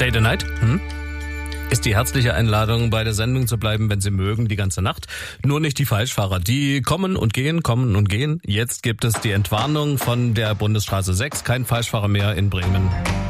Stay the Night? Ist die herzliche Einladung, bei der Sendung zu bleiben, wenn Sie mögen, die ganze Nacht. Nur nicht die Falschfahrer. Die kommen und gehen, kommen und gehen. Jetzt gibt es die Entwarnung von der Bundesstraße 6. Kein Falschfahrer mehr in Bremen.